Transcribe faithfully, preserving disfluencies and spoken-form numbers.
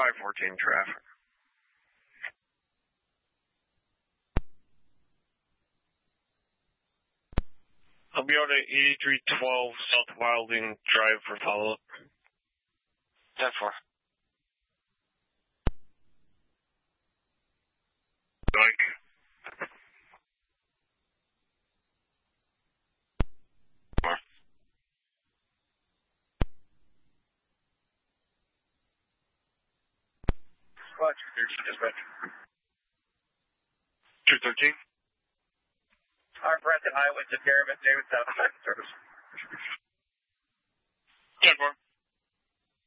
five fourteen traffic. I'll be out at eighty-three twelve South Wilding Drive for follow-up. ten four. Mike. Four. Well, two thirteen, dispatch. two thirteen? I'm Brett at Highway to Pyramid, David South Service. ten four.